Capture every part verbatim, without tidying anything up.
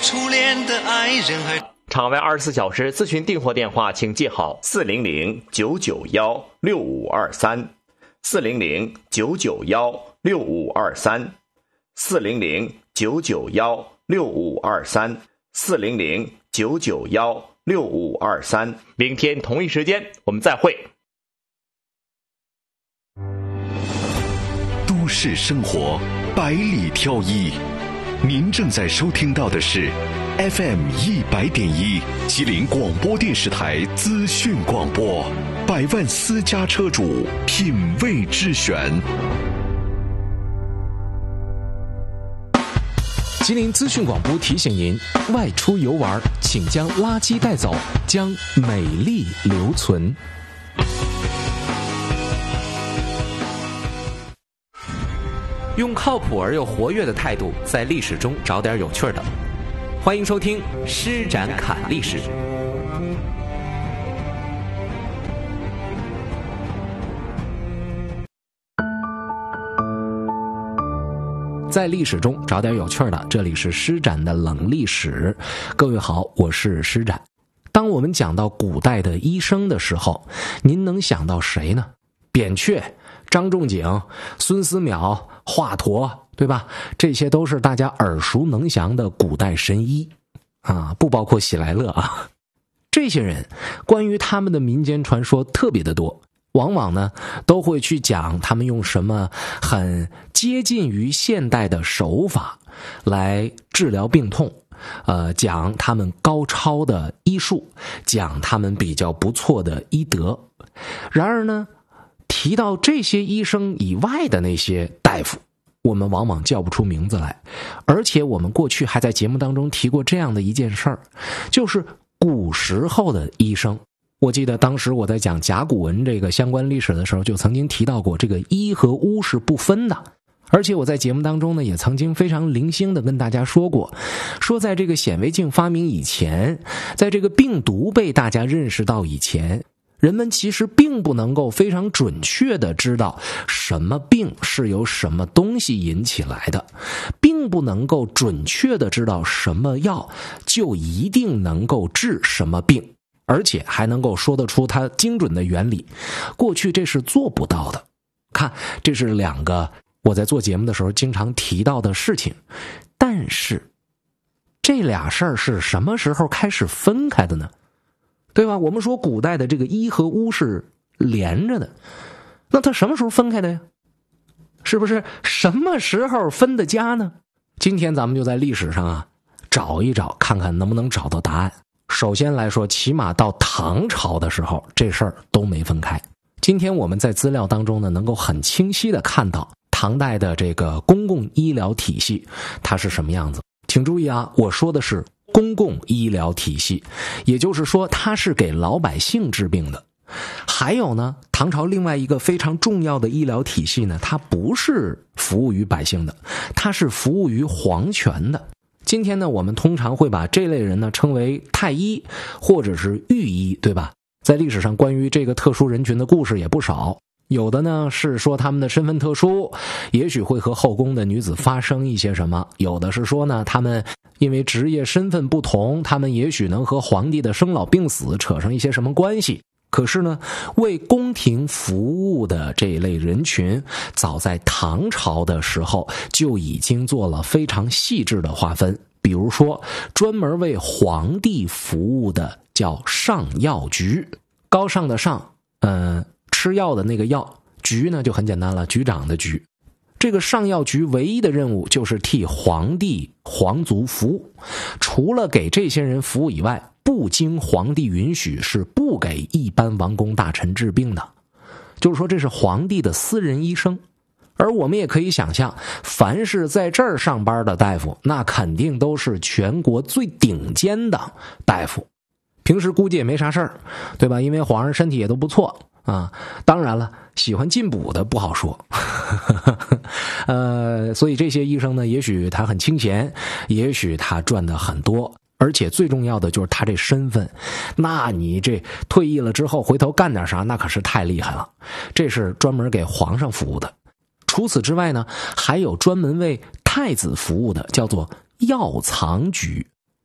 初恋的爱人和场外二十四小时咨询订货电话，请记好四零零九九幺六五二三，四零零九九幺六五二三，四零零九九幺六五二三，四零零九九幺六五二三。明天同一时间我们再会。 都市生活百里挑一，您正在收听到的是 F M 一百点一吉林广播电视台资讯广播，百万私家车主品味之选。 吉林资讯广播提醒您：外出游玩，请将垃圾带走，将美丽留存。用靠谱而又活跃的态度，在历史中找点有趣的。欢迎收听《施展侃历史》。在历史中找点有趣的，这里是施展的冷历史。各位好，我是施展。当我们讲到古代的医生的时候，您能想到谁呢？扁鹊、张仲景、孙思邈、华佗，对吧？这些都是大家耳熟能详的古代神医啊，不包括喜来乐啊。这些人关于他们的民间传说特别的多，往往呢都会去讲他们用什么很接近于现代的手法来治疗病痛，呃，讲他们高超的医术，讲他们比较不错的医德。然而呢，提到这些医生以外的那些大夫，我们往往叫不出名字来。而且我们过去还在节目当中提过这样的一件事儿，就是古时候的医生。我记得当时我在讲甲骨文这个相关历史的时候，就曾经提到过这个医和巫是不分的。而且我在节目当中呢，也曾经非常零星的跟大家说过，说在这个显微镜发明以前，在这个病毒被大家认识到以前，人们其实并不能够非常准确的知道什么病是由什么东西引起来的，并不能够准确的知道什么药就一定能够治什么病，而且还能够说得出它精准的原理。过去这是做不到的。看，这是两个我在做节目的时候经常提到的事情。但是这俩事儿是什么时候开始分开的呢？对吧？我们说古代的这个医和巫是连着的，那它什么时候分开的呀？是不是什么时候分的家呢？今天咱们就在历史上啊找一找，看看能不能找到答案。首先来说，起码到唐朝的时候，这事儿都没分开。今天我们在资料当中呢，能够很清晰的看到唐代的这个公共医疗体系它是什么样子。请注意啊，我说的是公共医疗体系，也就是说它是给老百姓治病的。还有呢，唐朝另外一个非常重要的医疗体系呢，它不是服务于百姓的，它是服务于皇权的。今天呢，我们通常会把这类人呢称为太医或者是御医，对吧？在历史上关于这个特殊人群的故事也不少，有的呢是说他们的身份特殊，也许会和后宫的女子发生一些什么，有的是说呢他们因为职业身份不同，他们也许能和皇帝的生老病死扯上一些什么关系。可是呢，为宫廷服务的这一类人群，早在唐朝的时候就已经做了非常细致的划分。比如说，专门为皇帝服务的叫上药局，高尚的上，嗯、呃，吃药的那个药，局呢就很简单了，局长的局。这个上药局唯一的任务就是替皇帝皇族服务，除了给这些人服务以外，不经皇帝允许是不给一般王公大臣治病的。就是说这是皇帝的私人医生。而我们也可以想象，凡是在这儿上班的大夫，那肯定都是全国最顶尖的大夫，平时估计也没啥事儿，对吧？因为皇上身体也都不错啊。当然了，喜欢进补的不好说呃，所以这些医生呢，也许他很清闲，也许他赚的很多，而且最重要的就是他这身份，那你这退役了之后回头干点啥，那可是太厉害了。这是专门给皇上服务的。除此之外呢，还有专门为太子服务的，叫做药藏局。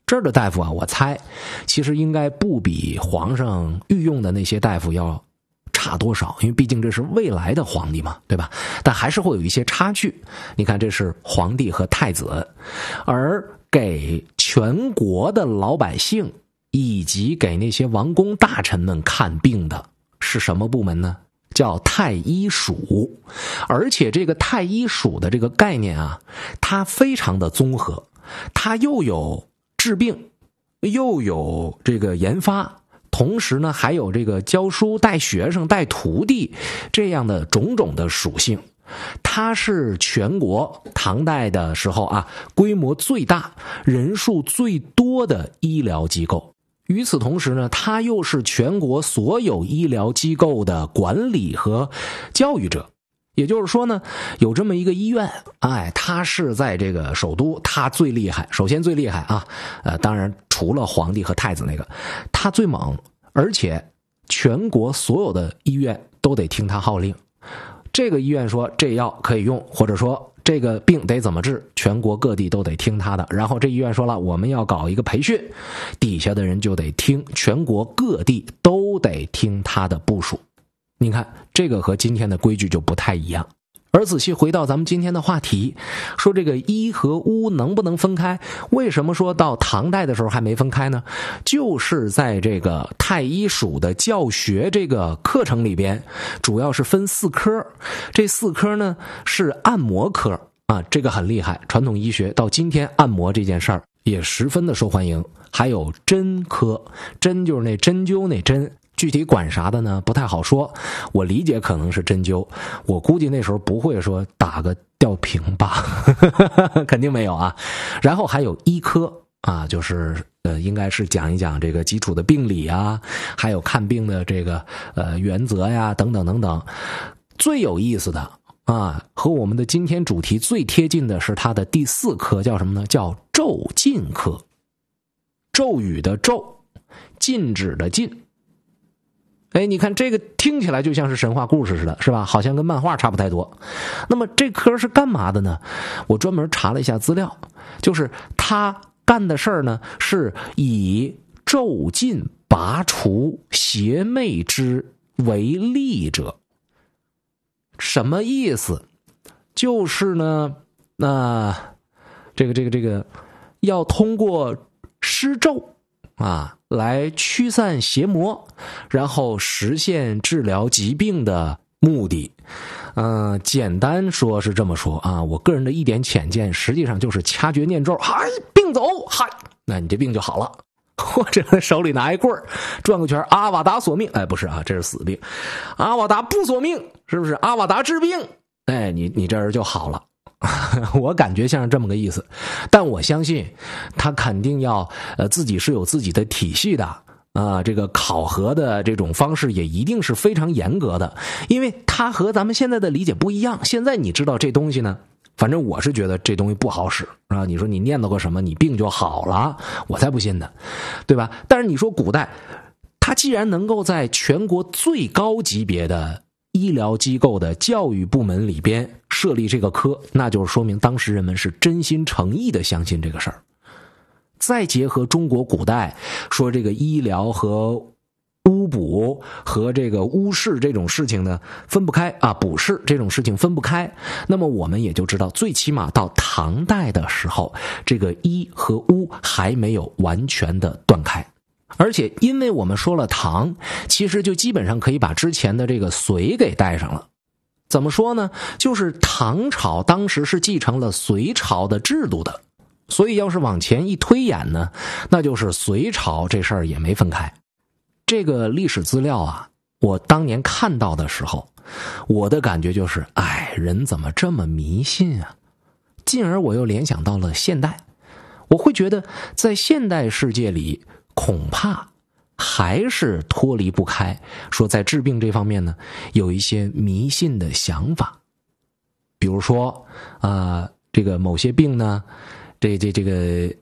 这儿的大夫啊，我猜其实应该不比皇上御用的那些大夫要差多少，因为毕竟这是未来的皇帝嘛，对吧？但还是会有一些差距。你看，这是皇帝和太子，而给全国的老百姓以及给那些王公大臣们看病的是什么部门呢？叫太医署。而且这个太医署的这个概念啊，它非常的综合，它又有治病，又有这个研发，同时呢还有这个教书、带学生、带徒弟这样的种种的属性。它是全国唐代的时候啊，规模最大、人数最多的医疗机构。与此同时呢，它又是全国所有医疗机构的管理和教育者。也就是说呢，有这么一个医院，哎，它是在这个首都，它最厉害。首先最厉害啊，呃，当然除了皇帝和太子那个，它最猛，而且全国所有的医院都得听它号令。这个医院说这药可以用，或者说这个病得怎么治，全国各地都得听他的。然后这医院说了，我们要搞一个培训，底下的人就得听，全国各地都得听他的部署。你看，这个和今天的规矩就不太一样。而仔细回到咱们今天的话题，说这个医和巫能不能分开？为什么说到唐代的时候还没分开呢？就是在这个太医署的教学这个课程里边，主要是分四科。这四科呢是按摩科啊，这个很厉害，传统医学到今天按摩这件事儿也十分的受欢迎。还有针科，针就是那针灸那针。具体管啥的呢？不太好说，我理解可能是针灸，我估计那时候不会说打个吊瓶吧，肯定没有啊。然后还有医科啊，就是呃，应该是讲一讲这个基础的病理啊，还有看病的这个呃原则呀，等等等等。最有意思的啊，和我们的今天主题最贴近的是它的第四科，叫什么呢？叫咒禁科。咒语的咒，禁止的禁。哎，你看这个听起来就像是神话故事似的，是吧？好像跟漫画差不太多。那么这科是干嘛的呢？我专门查了一下资料，就是他干的事儿呢，是以咒禁拔除邪魅之为利者。什么意思？就是呢，那、呃、这个这个这个要通过施咒啊，来驱散邪魔，然后实现治疗疾病的目的。嗯、呃，简单说是这么说啊，我个人的一点浅见，实际上就是掐诀念咒，嗨，病走，嗨，那你这病就好了。或者手里拿一棍儿，转个圈，阿瓦达索命，哎，不是啊，这是死病。阿瓦达不索命，是不是？阿瓦达治病，哎，你你这人就好了。我感觉像是这么个意思，但我相信他肯定要呃自己是有自己的体系的啊、呃，这个考核的这种方式也一定是非常严格的，因为他和咱们现在的理解不一样。现在你知道这东西呢，反正我是觉得这东西不好使啊！你说你念叨个什么，你病就好了，我才不信呢，对吧？但是你说古代，他既然能够在全国最高级别的医疗机构的教育部门里边设立这个科，那就是说明当时人们是真心诚意的相信这个事儿。再结合中国古代说这个医疗和巫卜和这个巫事这种事情呢分不开啊，卜筮这种事情分不开，那么我们也就知道，最起码到唐代的时候，这个医和巫还没有完全的断开。而且因为我们说了唐，其实就基本上可以把之前的这个隋给带上了。怎么说呢？就是唐朝当时是继承了隋朝的制度的，所以要是往前一推演呢，那就是隋朝这事儿也没分开。这个历史资料啊，我当年看到的时候，我的感觉就是，哎，人怎么这么迷信啊？进而我又联想到了现代，我会觉得在现代世界里，恐怕还是脱离不开说在治病这方面呢，有一些迷信的想法。比如说啊、呃，这个某些病呢，这这这个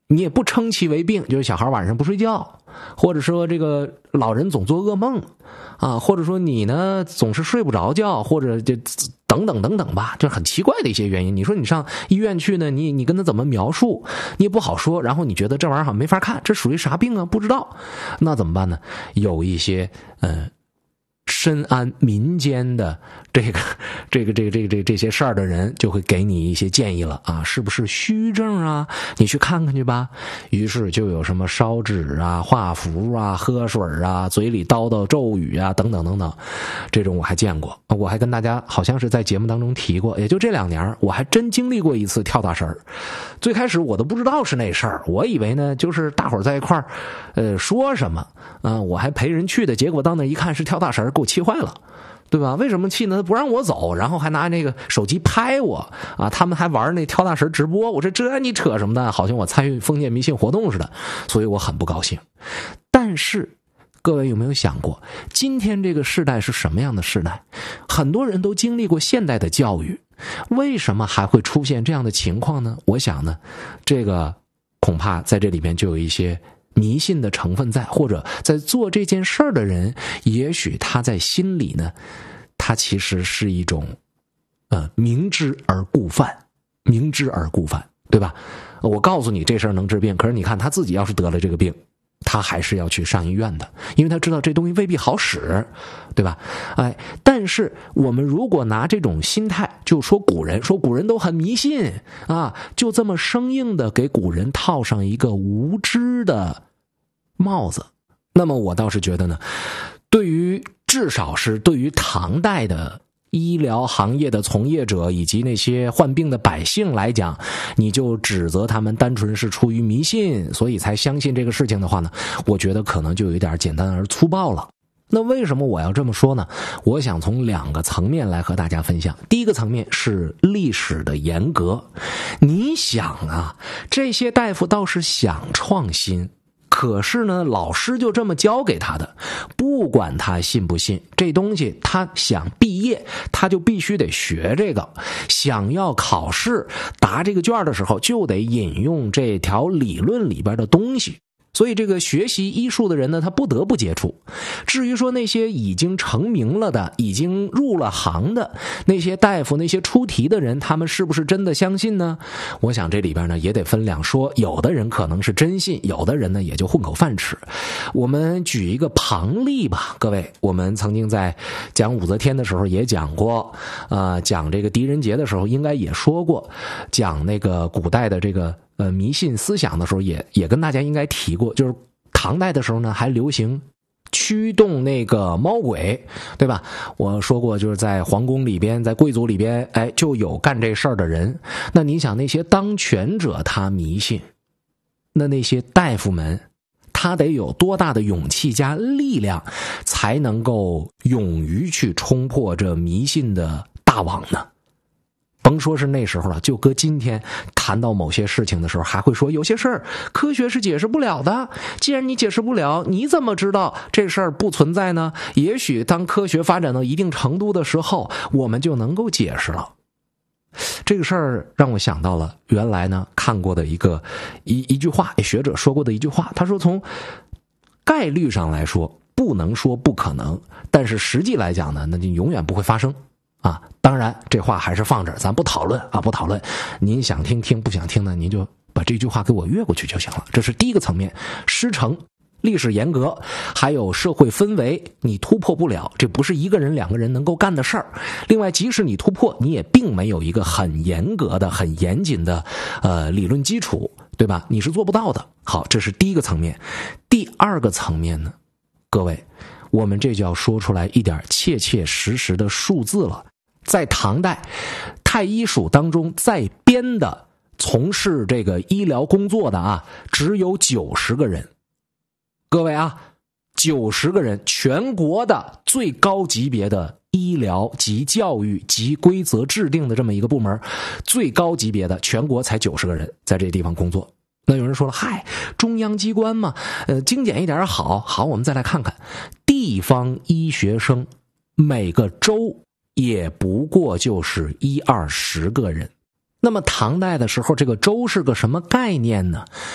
你也不称其为病，就是小孩晚上不睡觉，或者说这个老人总做噩梦啊，或者说你呢总是睡不着觉，或者这等等等等吧，这很奇怪的一些原因。你说你上医院去呢，你你跟他怎么描述，你也不好说，然后你觉得这玩意儿好像没法看，这属于啥病啊？不知道，那怎么办呢？有一些呃深谙民间的这个这个这个这个这这些事儿的人，就会给你一些建议了啊，是不是虚症啊？你去看看去吧。于是就有什么烧纸啊、画符啊、喝水啊、嘴里叨叨咒语啊等等等等，这种我还见过。我还跟大家好像是在节目当中提过，也就这两年我还真经历过一次跳大神儿。最开始我都不知道是那事儿，我以为呢就是大伙儿在一块儿呃说什么啊、呃，我还陪人去的，结果到那一看是跳大神儿，给我气坏了。对吧？为什么气呢？不让我走，然后还拿那个手机拍我啊！他们还玩那跳大神直播，我说这你扯什么的？好像我参与封建迷信活动似的，所以我很不高兴。但是各位有没有想过，今天这个时代是什么样的时代？很多人都经历过现代的教育，为什么还会出现这样的情况呢？我想呢，这个恐怕在这里边就有一些迷信的成分在，或者在做这件事儿的人，也许他在心里呢，他其实是一种呃明知而故犯，明知而故犯，对吧？我告诉你这事儿能治病，可是你看他自己要是得了这个病，他还是要去上医院的，因为他知道这东西未必好使，对吧？哎，但是我们如果拿这种心态，就说古人，说古人都很迷信啊，就这么生硬的给古人套上一个无知的帽子，那么我倒是觉得呢，对于至少是对于唐代的医疗行业的从业者以及那些患病的百姓来讲，你就指责他们单纯是出于迷信，所以才相信这个事情的话呢，我觉得可能就有一点简单而粗暴了。那为什么我要这么说呢？我想从两个层面来和大家分享。第一个层面是历史的严格。你想啊，这些大夫倒是想创新，可是呢，老师就这么教给他的，不管他信不信，这东西他想毕业，他就必须得学这个。想要考试答这个卷的时候，就得引用这条理论里边的东西。所以这个学习医术的人呢，他不得不接触。至于说那些已经成名了的，已经入了行的那些大夫，那些出题的人，他们是不是真的相信呢？我想这里边呢也得分两说，有的人可能是真信，有的人呢也就混口饭吃。我们举一个旁例吧，各位，我们曾经在讲武则天的时候也讲过，呃，讲这个狄仁杰的时候应该也说过，讲那个古代的这个呃，迷信思想的时候也也跟大家应该提过，就是唐代的时候呢，还流行驱动那个猫鬼，对吧？我说过，就是在皇宫里边，在贵族里边，哎，就有干这事儿的人。那你想，那些当权者他迷信，那那些大夫们，他得有多大的勇气加力量，才能够勇于去冲破这迷信的大网呢？甭说是那时候了，就搁今天谈到某些事情的时候，还会说有些事儿科学是解释不了的。既然你解释不了，你怎么知道这事儿不存在呢？也许当科学发展到一定程度的时候，我们就能够解释了。这个事儿让我想到了原来呢看过的一个一一句话，学者说过的一句话，他说从概率上来说不能说不可能，但是实际来讲呢，那就永远不会发生。啊，当然这话还是放这儿，咱不讨论啊，不讨论。您想听听，不想听呢，您就把这句话给我越过去就行了。这是第一个层面，师承、历史严格，还有社会氛围，你突破不了，这不是一个人、两个人能够干的事儿。另外，即使你突破，你也并没有一个很严格的、很严谨的呃理论基础，对吧？你是做不到的。好，这是第一个层面。第二个层面呢，各位，我们这就要说出来一点切切实实的数字了。在唐代，太医署当中在编的从事这个医疗工作的啊，只有九十个人。各位啊，九十个人，全国的最高级别的医疗及教育及规则制定的这么一个部门，最高级别的全国才九十个人在这地方工作。那有人说了，嗨，中央机关嘛，呃，精简一点好。好，我们再来看看地方医学生，每个州也不过就是一二十个人。那么唐代的时候，这个州是个什么概念呢？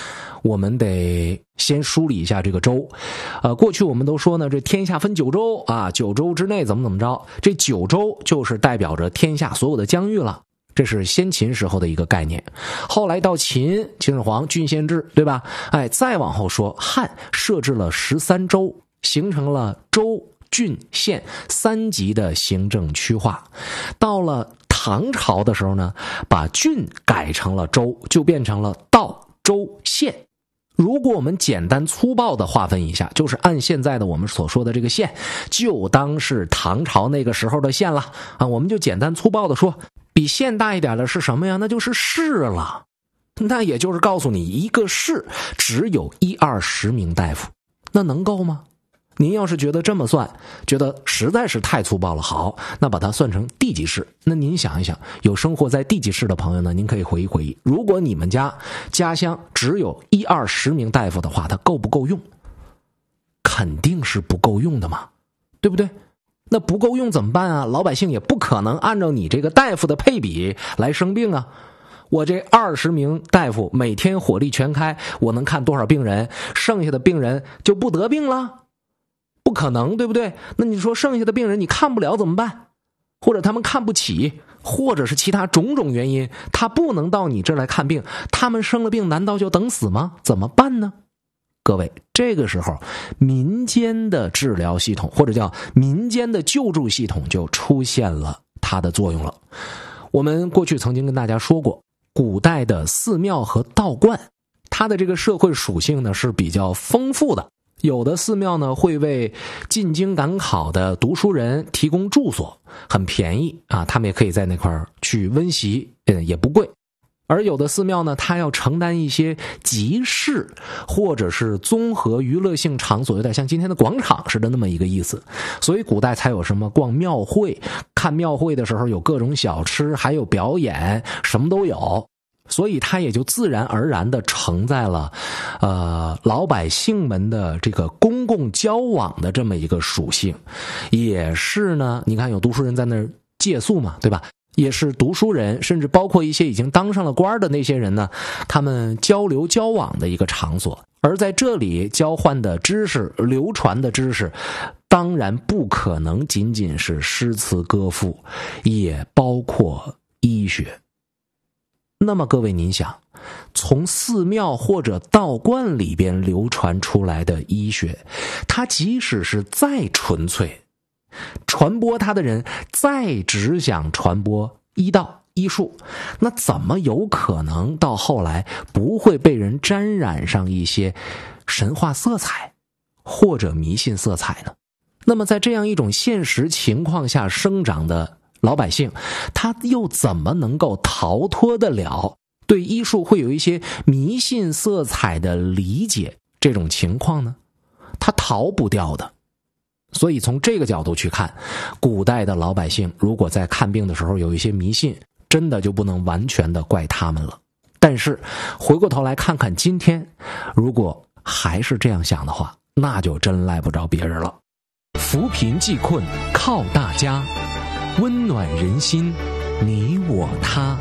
我们得先梳理一下这个州。呃，过去我们都说呢，这天下分九州啊，九州之内怎么怎么着，这九州就是代表着天下所有的疆域了。这是先秦时候的一个概念。后来到秦，秦始皇郡县制，对吧？哎，再往后说，汉设置了十三州，形成了州、郡、县三级的行政区划。到了唐朝的时候呢，把郡改成了州，就变成了道、州、县。如果我们简单粗暴的划分一下，就是按现在的我们所说的这个县，就当是唐朝那个时候的县了啊。我们就简单粗暴的说，比县大一点的是什么呀？那就是市了。那也就是告诉你，一个市只有一二十名大夫，那能够吗？您要是觉得这么算，觉得实在是太粗暴了，好，那把它算成地级市。那您想一想，有生活在地级市的朋友呢，您可以回忆回忆，如果你们家家乡只有一二十名大夫的话，它够不够用？肯定是不够用的嘛，对不对？那不够用怎么办啊？老百姓也不可能按照你这个大夫的配比来生病啊。我这二十名大夫每天火力全开，我能看多少病人？剩下的病人就不得病了？不可能，对不对？那你说剩下的病人你看不了怎么办？或者他们看不起，或者是其他种种原因，他不能到你这儿来看病，他们生了病难道就等死吗？怎么办呢？各位，这个时候民间的治疗系统或者叫民间的救助系统就出现了它的作用了。我们过去曾经跟大家说过，古代的寺庙和道观，它的这个社会属性呢是比较丰富的。有的寺庙呢会为进京赶考的读书人提供住所，很便宜啊，他们也可以在那块儿去温习，嗯，也不贵。而有的寺庙呢，它要承担一些集市或者是综合娱乐性场所，有点像今天的广场似的那么一个意思。所以古代才有什么逛庙会，看庙会的时候有各种小吃，还有表演，什么都有。所以它也就自然而然地承载了呃老百姓们的这个公共交往的这么一个属性。也是呢，你看有读书人在那儿借宿嘛，对吧？也是读书人，甚至包括一些已经当上了官的那些人呢，他们交流交往的一个场所。而在这里交换的知识，流传的知识，当然不可能仅仅是诗词歌赋，也包括医学。那么各位您想，从寺庙或者道观里边流传出来的医学，它即使是再纯粹，传播它的人再只想传播医道医术，那怎么有可能到后来不会被人沾染上一些神话色彩或者迷信色彩呢？那么在这样一种现实情况下生长的老百姓，他又怎么能够逃脱得了对医术会有一些迷信色彩的理解这种情况呢？他逃不掉的。所以从这个角度去看，古代的老百姓如果在看病的时候有一些迷信，真的就不能完全的怪他们了。但是回过头来看看今天，如果还是这样想的话，那就真赖不着别人了。扶贫济困靠大家，温暖人心，你我他。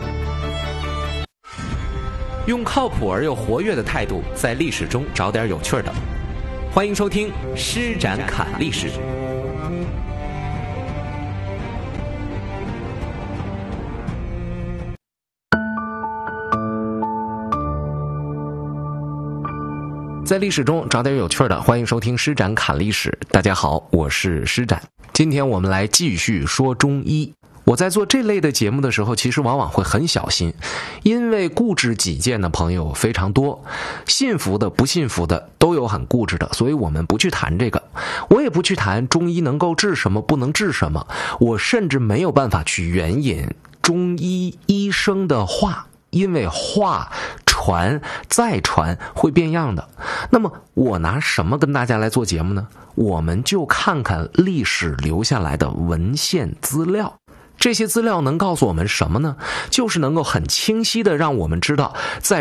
用靠谱而又活跃的态度，在历史中找点有趣的。欢迎收听《施展侃历史》。在历史中找点有趣的，欢迎收听《施展侃历史》。大家好，我是施展。今天我们来继续说中医。我在做这类的节目的时候，其实往往会很小心，因为固执己见的朋友非常多，信服的不信服的都有很固执的，所以我们不去谈这个。我也不去谈中医能够治什么不能治什么，我甚至没有办法去援引中医医生的话，因为话传再传会变样的。那么我拿什么跟大家来做节目呢？我们就看看历史留下来的文献资料。这些资料能告诉我们什么呢？就是能够很清晰的让我们知道，在